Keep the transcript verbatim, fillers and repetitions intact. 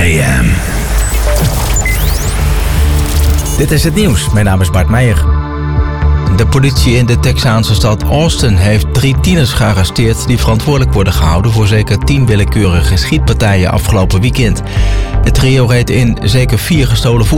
A M. Dit is het nieuws. Mijn naam is Bart Meijer. De politie in de Texaanse stad Austin heeft drie tieners gearresteerd die verantwoordelijk worden gehouden voor zeker tien willekeurige schietpartijen afgelopen weekend. Het trio reed in zeker vier gestolen voertuigen